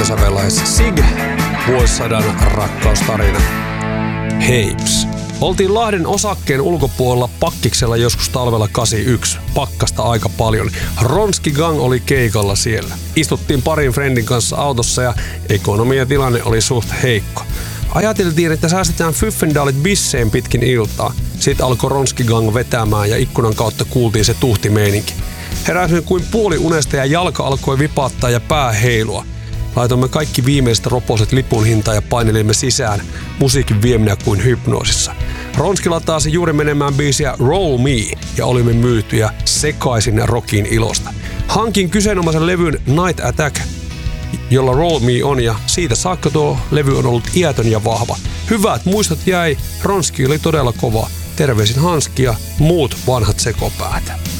sävelläis Sig, vuosisadan rakkaustarina. Heips. Oltiin Lahden osakkeen ulkopuolella Pakkiksella joskus talvella 81. Pakkasta aika paljon. Ronski Gang oli keikalla siellä. Istuttiin parin friendin kanssa autossa ja ekonomiatilanne oli suht heikko. Ajateltiin, että säästetään Fyffendaalit bisseen pitkin iltaa. Sitten alkoi Ronski Gang vetämään ja ikkunan kautta kuultiin se tuhtimeininki. Heräsimme kuin puoli unesta ja jalka alkoi vipaattaa ja pää heilua. Laitoimme kaikki viimeiset roposet lipun hintaan ja painelimme sisään, musiikin vieminä kuin hypnoosissa. Ronski lataasi juuri menemään biisiä Roll Me ja olimme myytyjä sekaisin rockin ilosta. Hankin kyseenomaisen levyn Night Attack, jolla Roll Me on, ja siitä saakka tuo levy on ollut iätön ja vahva. Hyvät muistot jäi, Ronski oli todella kova. Terveisin Hanski ja muut vanhat sekopäät.